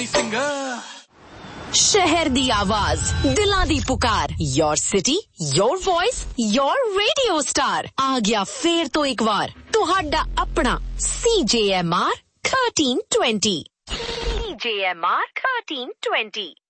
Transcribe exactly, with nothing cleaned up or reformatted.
हनी सिंह शहर दी आवाज दिलां दी पुकार your city your voice your radio star आ गया फेर तो एक बार तुहाडा अपना सी जे M R thirteen twenty C जे एम आर थर्टीन ट्वेंटी